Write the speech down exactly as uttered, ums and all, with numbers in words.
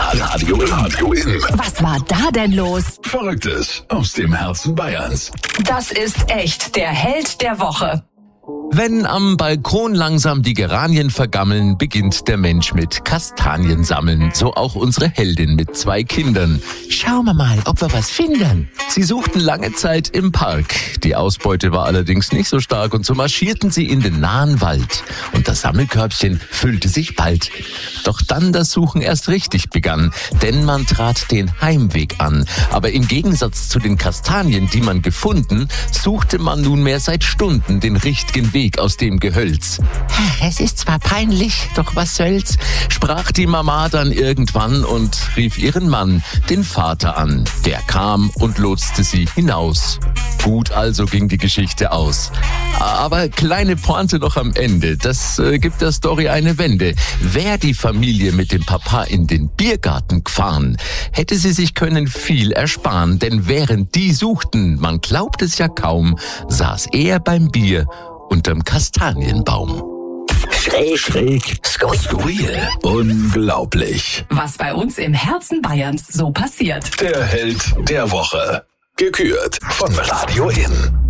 Radio, Radio In. Was war da denn los? Verrücktes aus dem Herzen Bayerns. Das ist echt der Held der Woche. Wenn am Balkon langsam die Geranien vergammeln, beginnt der Mensch mit Kastanien sammeln. So auch unsere Heldin mit zwei Kindern. Schauen wir mal, ob wir was finden. Sie suchten lange Zeit im Park. Die Ausbeute war allerdings nicht so stark und so marschierten sie in den nahen Wald. Und das Sammelkörbchen füllte sich bald. Doch dann das Suchen erst richtig begann, denn man trat den Heimweg an. Aber im Gegensatz zu den Kastanien, die man gefunden, suchte man nunmehr seit Stunden den richtigen Weg aus dem Gehölz. Es ist zwar peinlich, doch was soll's, sprach die Mama dann irgendwann und rief ihren Mann, den Vater, an. Der kam und lotste sie hinaus. Gut also ging die Geschichte aus. Aber kleine Pointe noch am Ende, das äh, gibt der Story eine Wende. Wär die Familie mit dem Papa in den Biergarten gefahren, hätte sie sich können viel ersparen, denn während die suchten, man glaubt es ja kaum, saß er beim Bier unterm Kastanienbaum. Schräg, schräg, skurril, unglaublich. Was bei uns im Herzen Bayerns so passiert. Der Held der Woche. Gekürt von Radio In.